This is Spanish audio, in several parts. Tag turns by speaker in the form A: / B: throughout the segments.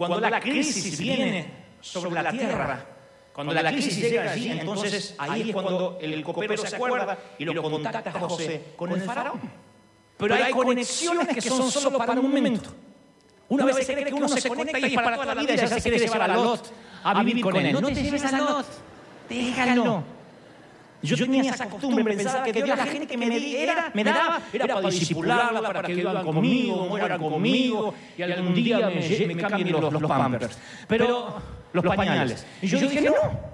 A: cuando la crisis viene sobre la tierra, cuando la crisis llega allí, entonces ahí es cuando el copero se acuerda y lo contacta a José con el faraón. Pero hay conexiones que son solo para un momento. Una vez se cree que uno se conecta y es para toda la vida, ya se quiere llevar a Lot a vivir con él. No te lleves a Lot, déjalo. Yo tenía esa costumbre, pensaba que Dios la gente que me daba era para disipularla, para que vivan conmigo, mueran conmigo y algún día me cambien los pampers. Pero los pañales. Y yo dije,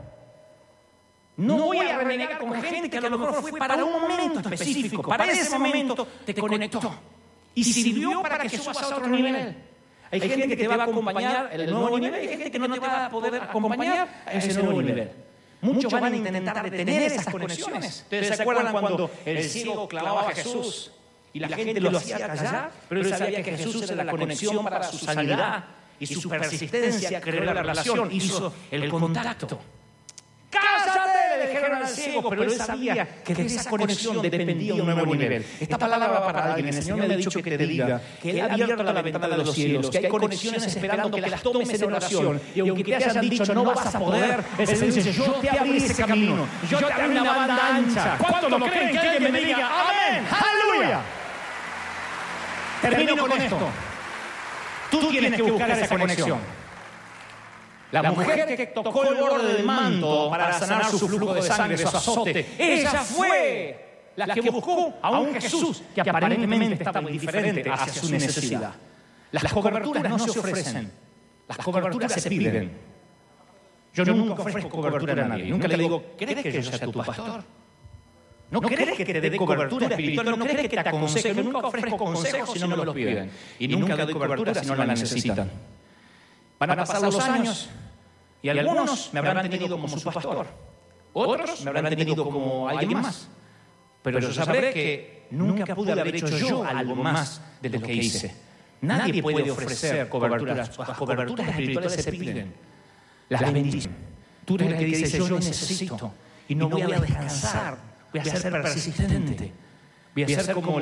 A: no voy a renegar con gente que a lo mejor fue para un momento específico. Para ese momento te conectó. Y sirvió para que subas a otro nivel. Hay gente que te va a acompañar en el nuevo nivel y hay gente que no te va a poder acompañar a ese nuevo nivel. Muchos van a intentar detener esas conexiones. Ustedes se acuerdan cuando el ciego clavaba a Jesús y la gente lo hacía callar, pero él sabía que Jesús era la conexión para su sanidad y su persistencia creó la relación, hizo el contacto. ¡Cállate! Le dijeron al ciego, pero él sabía que de esa conexión dependía un nuevo nivel. Esta palabra va para alguien. El Señor me ha dicho que te diga que Él ha abierto la ventana de los cielos, que hay conexiones esperando que las tomes en oración. Y aunque te hayan dicho no vas a poder, el Señor dice, yo te abrí ese camino, yo te abrí una banda ancha. ¿Cuántos lo creen? Que alguien me diga, amén, aleluya. Termino con esto. Tú tienes que buscar esa conexión. La mujer que tocó el borde del manto para sanar su flujo de sangre, su azote, ella fue la que buscó a un Jesús que aparentemente estaba indiferente hacia su necesidad. Las coberturas no se ofrecen, las coberturas se piden. Yo nunca ofrezco cobertura a nadie, nunca le digo, ¿querés que yo sea tu pastor? ¿No querés que te dé cobertura espiritual? ¿No querés que te aconseje? Nunca ofrezco consejos si no me los piden. Y nunca doy cobertura si no la necesitan. Van a pasar los años y algunos me habrán tenido como su pastor, otros me habrán tenido como alguien más. Pero yo sabré que nunca pude haber hecho yo algo más de lo que hice. Nadie puede ofrecer coberturas. Las coberturas espirituales se piden. Las bendiciones. Tú eres el que dice, yo necesito y no voy a descansar, voy a ser persistente. Voy a ser como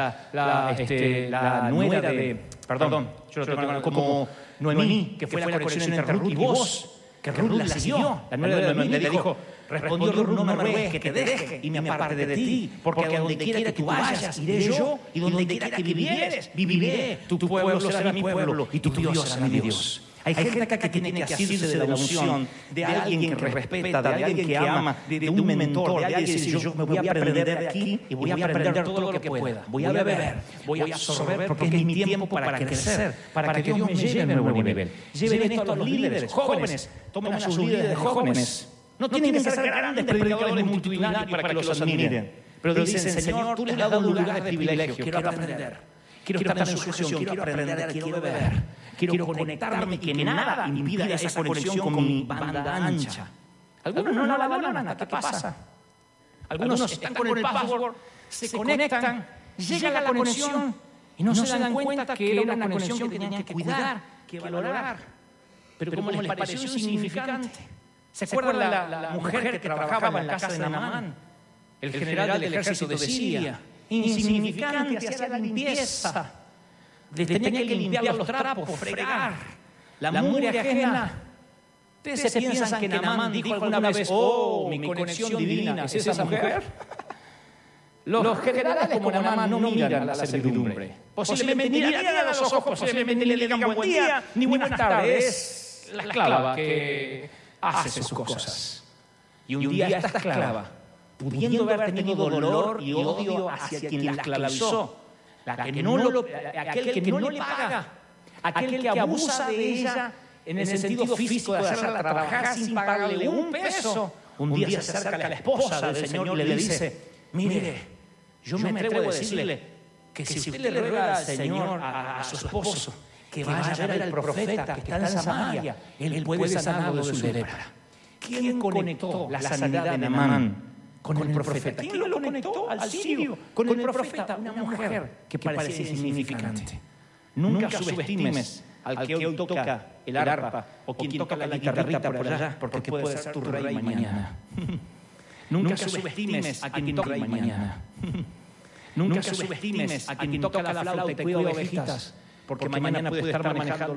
A: la nuera de... Perdón, yo lo tengo como Noemí, que fue la conexión entre Ruth y vos, que Ruth la siguió. La nuera de Noemí le dijo, respondió Ruth, no me ruegues que te deje y me aparte de ti, porque a donde quiera que tú vayas, iré yo, y donde quiera que vivieres, viviré. Tu pueblo será mi pueblo y tu Dios será mi Dios. Hay gente acá que tiene que asirse de la unción, de alguien que respeta, de alguien que ama, de un mentor, de alguien que dice, yo me voy a aprender de aquí y voy a aprender todo lo que pueda. Voy a beber, voy a absorber, porque es mi tiempo para crecer, para que Dios me lleve a un nuevo nivel. Lleven esto a los líderes, jóvenes, tomen a sus líderes jóvenes. No tienen que ser grandes predicadores multitudinarios para que los admiren. Pero dicen, Señor, tú les has dado un lugar de privilegio, quiero aprender. Quiero estar en sujeción, quiero aprender, quiero beber. Quiero conectarme y que nada impida esa conexión con mi banda ancha. Algunos no la valoran, ¿qué pasa? Algunos están con el password, se conectan, llega la conexión y no se dan cuenta que era una conexión que tenían que cuidar, que valorar. Pero como les pareció insignificante. ¿Se acuerdan la mujer que trabajaba en la casa de Naamán? El general del ejército de Siria. Insignificante, hacía la limpieza. Tenía que limpiar los trapos, fregar. La mugre ajena. ¿Ustedes se piensan que Naamán dijo alguna vez, oh, mi conexión divina es esa mujer? Los generales como Naamán no miran a la servidumbre. Posiblemente ni le miran a los ojos, posiblemente ni le digan buen día, ni buenas tardes. Es la esclava que hace sus cosas. Y un día esta esclava, pudiendo haber tenido dolor y odio hacia quien la esclavizó, aquel que no le paga, aquel que abusa de ella en el sentido físico de hacerla trabajar sin pagarle un peso, un día se acerca a la esposa del Señor y le dice, mire, yo me atrevo a decirle que si usted le ruega al Señor, a su esposo, que vaya a ver al profeta que está en Samaria, él puede sanarlo de su lepra. ¿Quién conectó la sanidad de Naamán con el profeta? ¿Quién lo conectó al sirio con el profeta? Una mujer que parecía insignificante. Nunca subestimes al que hoy toca el arpa o quien toca la guitarrita por allá, porque puede ser tu rey mañana. Nunca subestimes a quien toca mañana. Nunca subestimes a quien toca la flauta y cuida ovejitas, porque mañana puede estar manejando